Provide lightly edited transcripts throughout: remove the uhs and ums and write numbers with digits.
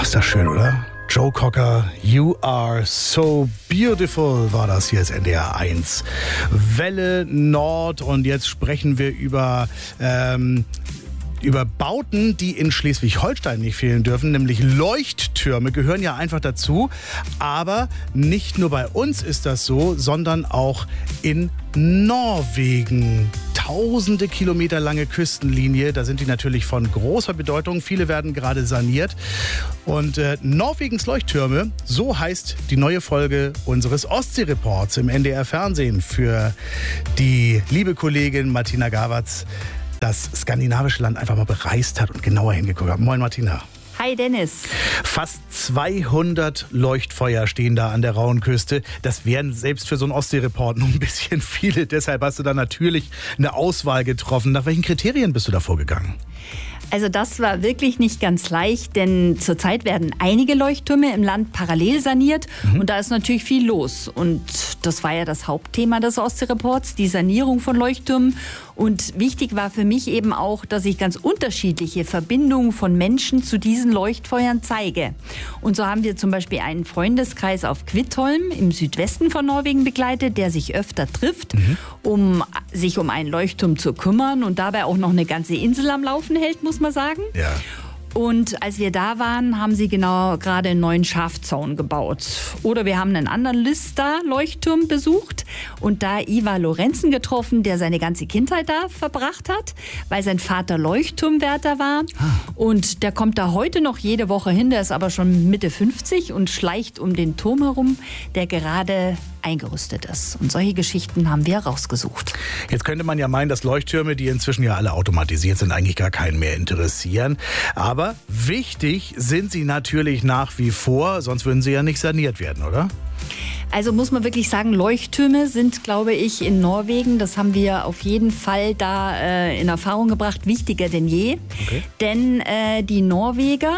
ist das schön, oder? Joe Cocker, You Are So Beautiful war das hier als NDR 1. Welle Nord, und jetzt sprechen wir über Bauten, die in Schleswig-Holstein nicht fehlen dürfen, nämlich Leuchttürme gehören ja einfach dazu. Aber nicht nur bei uns ist das so, sondern auch in Norwegen. Tausende Kilometer lange Küstenlinie, da sind die natürlich von großer Bedeutung. Viele werden gerade saniert. Und Norwegens Leuchttürme, so heißt die neue Folge unseres Ostsee-Reports im NDR-Fernsehen für die liebe Kollegin Martina Gavatz, das skandinavische Land einfach mal bereist hat und genauer hingeguckt hat. Moin Martina. Hi Dennis. Fast 200 Leuchtfeuer stehen da an der rauen Küste. Das wären selbst für so einen Ostsee-Report noch ein bisschen viele. Deshalb hast du da natürlich eine Auswahl getroffen. Nach welchen Kriterien bist du da vorgegangen? Also das war wirklich nicht ganz leicht, denn zurzeit werden einige Leuchttürme im Land parallel saniert und da ist natürlich viel los. Und das war ja das Hauptthema des Ostsee-Reports, die Sanierung von Leuchttürmen. Und wichtig war für mich eben auch, dass ich ganz unterschiedliche Verbindungen von Menschen zu diesen Leuchtfeuern zeige. Und so haben wir zum Beispiel einen Freundeskreis auf Kvitholm im Südwesten von Norwegen begleitet, der sich öfter trifft, um sich um einen Leuchtturm zu kümmern und dabei auch noch eine ganze Insel am Laufen hält, muss man sagen. Ja. Und als wir da waren, haben sie genau gerade einen neuen Schafzaun gebaut. Oder wir haben einen anderen Lister-Leuchtturm besucht und da Ivar Lorentzen getroffen, der seine ganze Kindheit da verbracht hat, weil sein Vater Leuchtturmwärter war. Und der kommt da heute noch jede Woche hin, der ist aber schon Mitte 50 und schleicht um den Turm herum, der gerade eingerüstet ist. Und solche Geschichten haben wir rausgesucht. Jetzt könnte man ja meinen, dass Leuchttürme, die inzwischen ja alle automatisiert sind, eigentlich gar keinen mehr interessieren. Aber wichtig sind sie natürlich nach wie vor, sonst würden sie ja nicht saniert werden, oder? Also muss man wirklich sagen, Leuchttürme sind, glaube ich, in Norwegen, das haben wir auf jeden Fall da in Erfahrung gebracht, wichtiger denn je. Okay. Denn die Norweger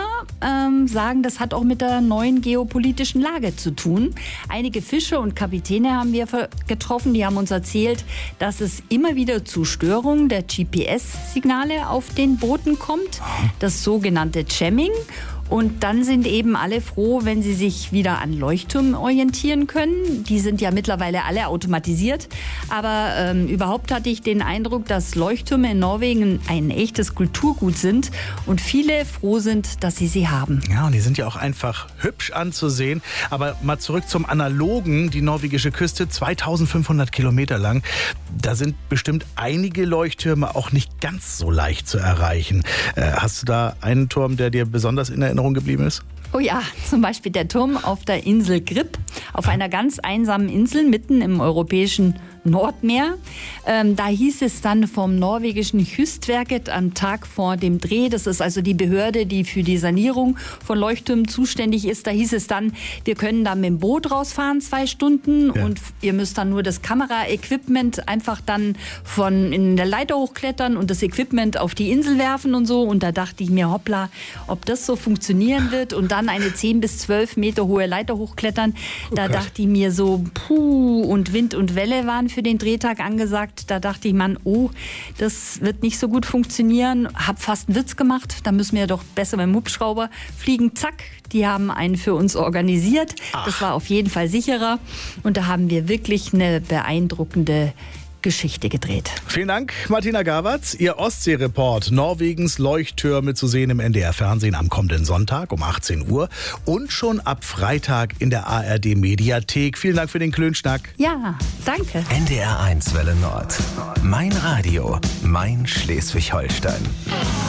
sagen, das hat auch mit der neuen geopolitischen Lage zu tun. Einige Fischer und Kapitäne haben wir getroffen, die haben uns erzählt, dass es immer wieder zu Störungen der GPS-Signale auf den Booten kommt, das sogenannte Jamming. Und dann sind eben alle froh, wenn sie sich wieder an Leuchttürmen orientieren können. Die sind ja mittlerweile alle automatisiert. Aber überhaupt hatte ich den Eindruck, dass Leuchttürme in Norwegen ein echtes Kulturgut sind und viele froh sind, dass sie sie haben. Ja, und die sind ja auch einfach hübsch anzusehen. Aber mal zurück zum Analogen. Die norwegische Küste, 2500 Kilometer lang. Da sind bestimmt einige Leuchttürme auch nicht ganz so leicht zu erreichen. Hast du da einen Turm, der dir besonders in Erinnerung geblieben ist? Oh ja, zum Beispiel der Turm auf der Insel Grip, auf einer ganz einsamen Insel mitten im europäischen Nordmeer. Da hieß es dann vom norwegischen Kystverket am Tag vor dem Dreh, das ist also die Behörde, die für die Sanierung von Leuchttürmen zuständig ist, da hieß es dann, wir können da mit dem Boot rausfahren 2 Stunden und ihr müsst dann nur das Kameraequipment einfach dann von in der Leiter hochklettern und das Equipment auf die Insel werfen und so. Und da dachte ich mir, hoppla, ob das so funktionieren wird und dann eine 10 bis 12 Meter hohe Leiter hochklettern. Da dachte ich mir so, puh, und Wind und Welle waren für den Drehtag angesagt. Da dachte ich, Mann, oh, das wird nicht so gut funktionieren. Hab fast einen Witz gemacht. Da müssen wir doch besser mit dem Hubschrauber fliegen. Zack, die haben einen für uns organisiert. Das war auf jeden Fall sicherer. Und da haben wir wirklich eine beeindruckende Geschichte gedreht. Vielen Dank, Martina Gavatz. Ihr Ostsee-Report, Norwegens Leuchttürme zu sehen im NDR-Fernsehen am kommenden Sonntag um 18 Uhr und schon ab Freitag in der ARD-Mediathek. Vielen Dank für den Klönschnack. Ja, danke. NDR 1 Welle Nord. Mein Radio, mein Schleswig-Holstein.